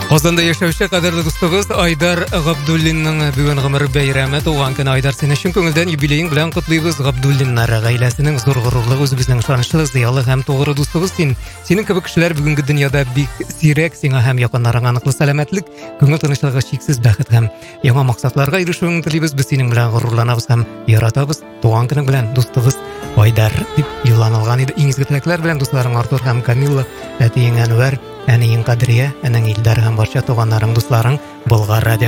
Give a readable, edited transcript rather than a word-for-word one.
Озанда яшәүче кадерле дустыбыз Айдар Габдуллинның бүген гомер бәйрәме, туган көне. Айдар, син өчен күңелдән юбилеең белән котлыйбыз. Габдуллиннар гаиләсенең зур горурлы, үзебезнең ышанычлы, зыялы һәм тугры дустыбыз син. Синең кебек кешеләр бүгенге дөньяда бик сирәк. Сиңа һәм якыннарыңа ныклы сәламәтлек, күңел тынычлыгы, чиксез бәхет һәм яңа максатларга ирешүеңне телибез. Без синең белән горурланабыз һәм яратабыз. Туган көнең белән дустыбыз Айдар дип юлланылган иде. Иң изге теләкләр белән дусларың Артур һәм Камилла, әтиең Әнвәр, әниең Кадрия, әнең Илдар һәм барча туганнарың, дусларың Болгар радио